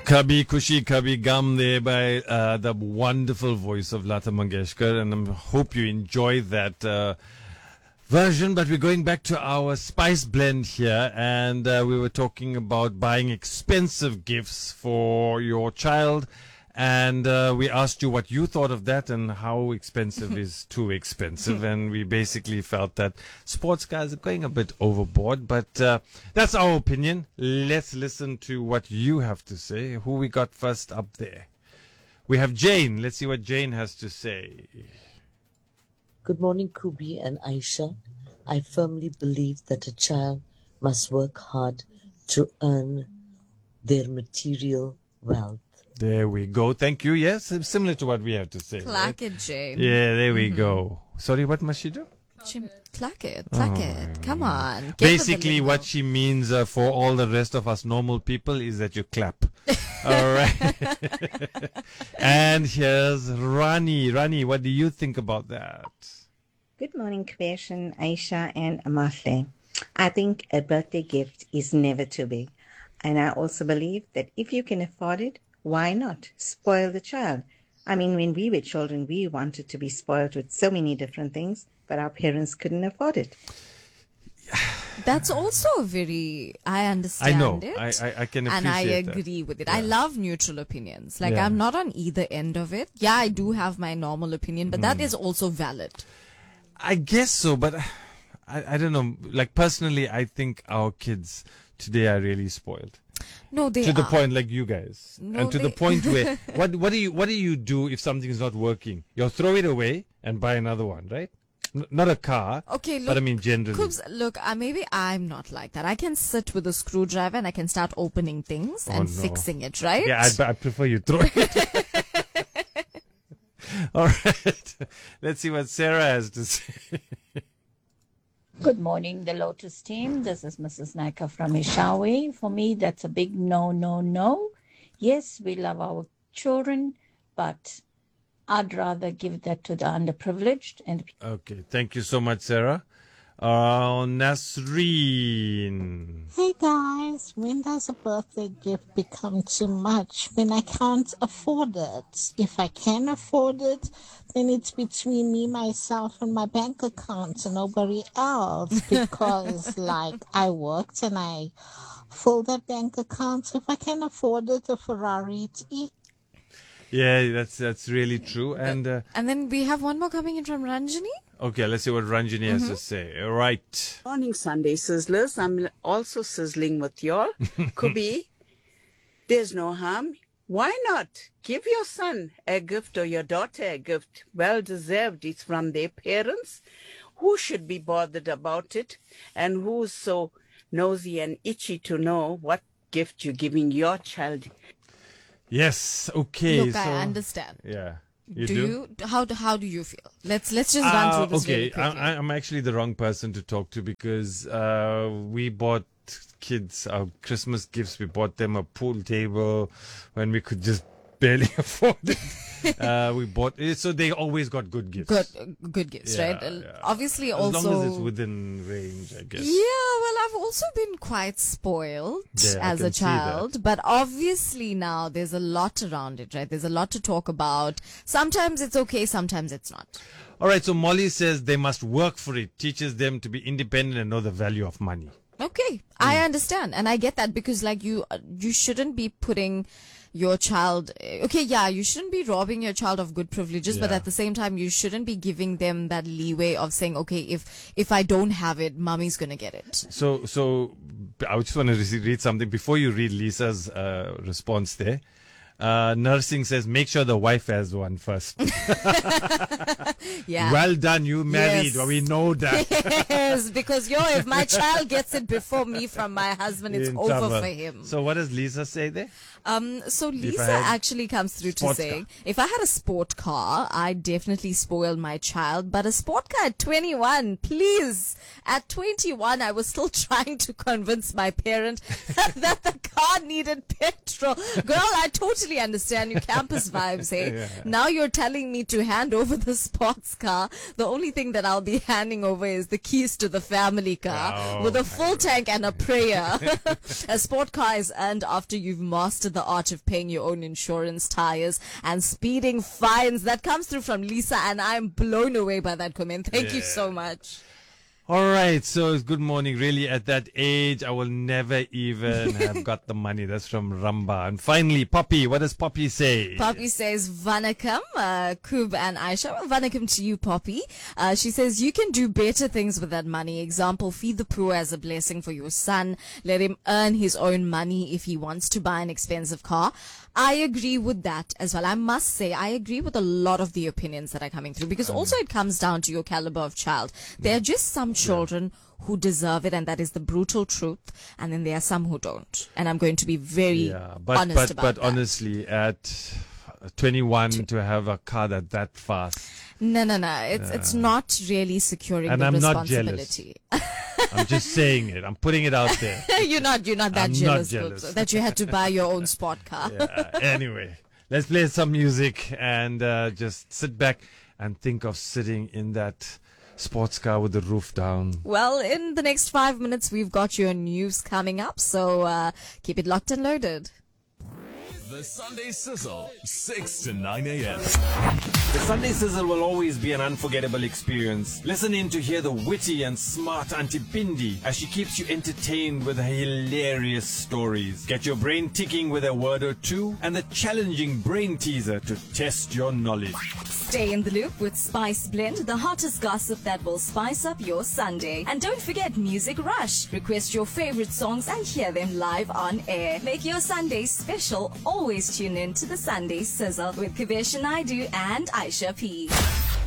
Kabhi Khushi Kabhi Gum there by the wonderful voice of Lata Mangeshkar, and I hope you enjoy that version. But we're going back to our spice blend here, and we were talking about buying expensive gifts for your child, and we asked you what you thought of that and how expensive is too expensive, and we basically felt that sports cars are going a bit overboard, but that's our opinion. Let's listen to what you have to say. Who we got first up there? We have Jane. Let's see what Jane has to say. Good morning, Kubi and Aisha. I firmly believe that a child must work hard to earn their material wealth. There we go. Thank you. Yes, similar to what we have to say. Clack it, Jane. Yeah, there we go. Sorry, what must she do? Clack it. Come on. Get Basically, what she means for all the rest of us normal people is that you clap. All right. And here's Rani. Rani, what do you think about that? Good morning, Kvesh, Aisha, and Amahle. I think a birthday gift is never too big. And I also believe that if you can afford it, why not spoil the child? I mean, when we were children, we wanted to be spoiled with so many different things, but our parents couldn't afford it. That's also I understand I know. it. I can appreciate and I that. agree with it. Yeah. I love neutral opinions. Like, Yeah. I'm not on either end of it. Yeah, I do have my normal opinion, but that is also valid. I guess so, but I don't know. Like, personally, I think our kids today are really spoiled. No, they To the are. point, like you guys, No, and to the they- point where what do you do if something is not working? You'll throw it away and buy another one, right? Not a car. Okay, look. But I mean generally. Coops, look, maybe I'm not like that. I can sit with a screwdriver and I can start opening things and no. fixing it, right? Yeah, I prefer you throw it. All right. Let's see what Sarah has to say. Good morning, the Lotus team. This is Mrs. Naka from Ishawi. For me, that's a big no, no, no. Yes, we love our children, but I'd rather give that to the underprivileged. And Okay, thank you so much, Sarah. Nasreen. Hey guys, when does a birthday gift become too much? When I can't afford it. If I can afford it, then it's between me, myself, and my bank account and nobody else. Because, like, I worked and I filled that bank account. If I can afford it, a Ferrari, it's easy. Yeah, that's really true. And And then we have one more coming in from Ranjini. okay, let's see what Ranjini has to say. All right. Morning, Sunday Sizzlers. I'm also sizzling with y'all. Kubi, there's no harm. Why not? Give your son a gift or your daughter a gift. Well deserved. It's from their parents. Who should be bothered about it? And who's so nosy and itchy to know what gift you're giving your child? Yes. Okay. Look, so, I understand. Yeah. How do you feel? Let's just run through this okay, really quickly. I'm actually the wrong person to talk to because we bought kids our Christmas gifts. We bought them a pool table when we could just barely afford it. We bought it, so they always got good gifts. Good gifts, Yeah, right? yeah. Obviously, As also. long as it's within range, I guess. Yeah, well, I've also been quite spoiled Yeah, I as can a see that. child, but obviously now there's a lot around it, right? There's a lot to talk about. Sometimes it's okay, sometimes it's not. All right, so Molly says they must work for it. Teaches them to be independent and know the value of money. Okay, I understand, and I get that because, like, you shouldn't be putting your child. Okay, yeah, you shouldn't be robbing your child of good privileges, but Yeah. at the same time, you shouldn't be giving them that leeway of saying, okay, if I don't have it, mommy's gonna get it. So I just want to read something before you read Lisa's response there. Nursing says, make sure the wife has one first. Yeah. Well done, you married. Yes. We know that. Yes, because if my child gets it before me from my husband, it's In over trouble. for him. So what does Lisa say there? So Lisa had actually comes through to sports saying, car. if I had a sport car, I'd definitely spoil my child. But a sport car at 21, please. At 21, I was still trying to convince my parent that the car needed petrol. Girl, I totally understand you campus vibes, hey? Yeah. Now you're telling me to hand over the sport sports car. The only thing that I'll be handing over is the keys to the family car with a full tank and a prayer. A sport car is earned after you've mastered the art of paying your own insurance, tires, and speeding fines. That comes through from Lisa, and I'm blown away by that comment. Thank you so much. All right, so good morning. Really, at that age, I will never even have got the money. That's from Ramba. And finally, Poppy. What does Poppy say? Poppy says, Vanakam, Kub and Aisha. Well, Vanakam to you, Poppy. She says, you can do better things with that money. Example, feed the poor as a blessing for your son. Let him earn his own money if he wants to buy an expensive car. I agree with that as well. I must say, I agree with a lot of the opinions that are coming through, because also it comes down to your caliber of child. There are just some children who deserve it, and that is the brutal truth. And then there are some who don't. And I'm going to be very honest about that. But honestly, at 21 to have a car that fast. No. It's not really securing and the I'm responsibility. Not jealous. I'm just saying it. I'm putting it out there. You're not that I'm jealous, not jealous. that you had to buy your own sport car. Anyway, let's play some music and just sit back and think of sitting in that sports car with the roof down. Well, in the next 5 minutes, we've got your news coming up, so keep it locked and loaded. The Sunday Sizzle, 6 to 9 a.m. The Sunday Sizzle will always be an unforgettable experience. Listen in to hear the witty and smart Auntie Bindi as she keeps you entertained with her hilarious stories. Get your brain ticking with a word or two and the challenging brain teaser to test your knowledge. Stay in the loop with Spice Blend, the hottest gossip that will spice up your Sunday. And don't forget Music Rush. Request your favorite songs and hear them live on air. Make your Sunday special. Always tune in to the Sunday Sizzle with Kavesh Naidu and Aisha P.